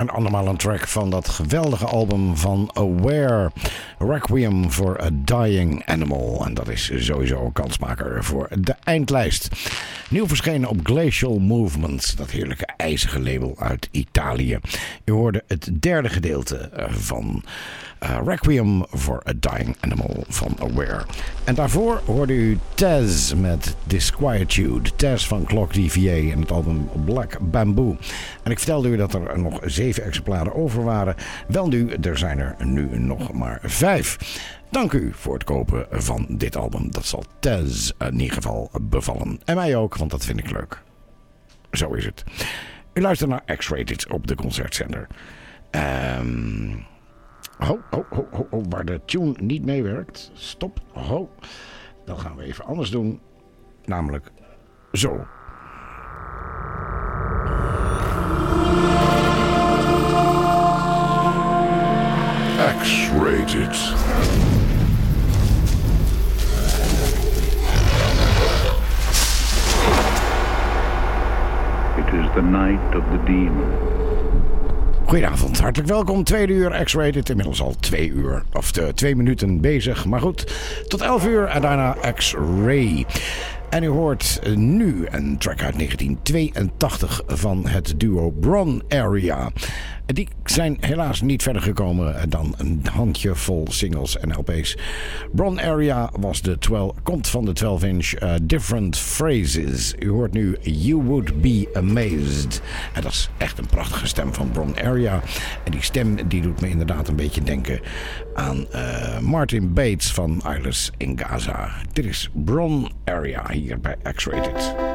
En allemaal een track van dat geweldige album van Aware, Requiem for a Dying Animal. En dat is sowieso een kansmaker voor de eindlijst. Nieuw verschenen op Glacial Movement, dat heerlijke ijzige label uit Italië. U hoorde het derde gedeelte van Requiem for a Dying Animal van Aware. En daarvoor hoorde u Tez met Disquietude. Tez van Clock DVA en het album Black Bamboo. En ik vertelde u dat er nog 7 exemplaren over waren. Wel nu, er zijn er nu nog maar 5. Dank u voor het kopen van dit album. Dat zal Tez in ieder geval bevallen. En mij ook, want dat vind ik leuk. Zo is het. U luistert naar X-Rated op de concertzender. Waar de tune niet meewerkt. Stop. Dan gaan we even anders doen. Namelijk zo. X-Rated. It is the night of the demon. Goedenavond, hartelijk welkom. 2 uur X-Rated. Inmiddels al 2 uur, of 2 minuten bezig. Maar goed, tot 11 uur en daarna X-Ray. En u hoort nu een track uit 1982 van het duo Bron Area. Die zijn helaas niet verder gekomen dan een handjevol singles en LP's. Bron Area komt van de 12-inch Different Phrases. U hoort nu You Would Be Amazed. En dat is echt een prachtige stem van Bron Area. En die stem die doet me inderdaad een beetje denken aan Martin Bates van Eyeless in Gaza. Dit is Bron Area hier bij X-Rated.